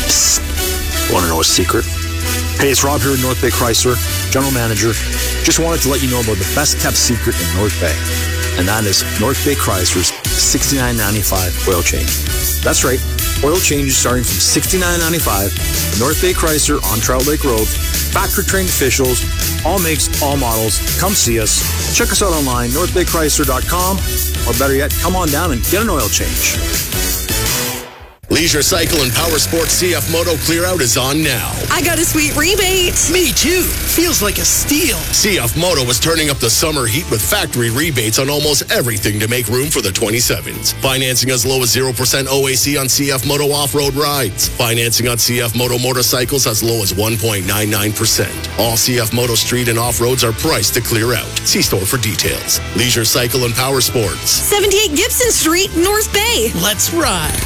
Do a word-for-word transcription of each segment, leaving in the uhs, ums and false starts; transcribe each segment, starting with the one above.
Psst. Want to know a secret? Hey, it's Rob here at North Bay Chrysler, General Manager. Just wanted to let you know about the best kept secret in North Bay, and that is North Bay Chrysler's sixty-nine ninety-five oil change. That's right, oil changes starting from sixty-nine ninety-five. North Bay Chrysler on Trout Lake Road. Factory-trained officials, all makes, all models. Come see us. Check us out online, north bay chrysler dot com, or better yet, come on down and get an oil change. Leisure Cycle and Power Sports C F Moto Clear Out is on now. I got a sweet rebate. Me too. Feels like a steal. C F Moto is turning up the summer heat with factory rebates on almost everything to make room for the twenty-sevens. Financing as low as zero percent O A C on C F Moto off-road rides. Financing on C F Moto motorcycles as low as one point nine nine percent. All C F Moto street and off-roads are priced to clear out. See store for details. Leisure Cycle and Power Sports. seventy-eight Gibson Street, North Bay. Let's ride.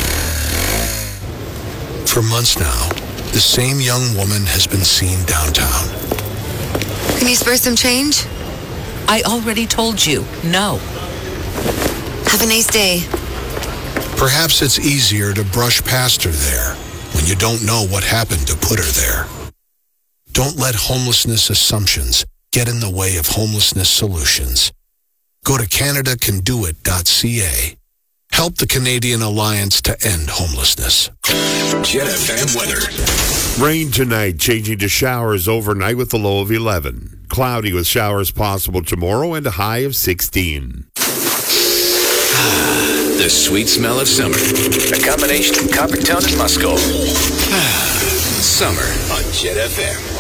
For months now, the same young woman has been seen downtown. Can you spare some change? I already told you, no. Have a nice day. Perhaps it's easier to brush past her there when you don't know what happened to put her there. Don't let homelessness assumptions get in the way of homelessness solutions. Go to canada can do it dot c a. Help the Canadian Alliance to end homelessness. Jet F M weather. Rain tonight, changing to showers overnight with a low of eleven. Cloudy with showers possible tomorrow and a high of sixteen. The sweet smell of summer. A combination of Coppertown and Musco. Summer on Jet F M.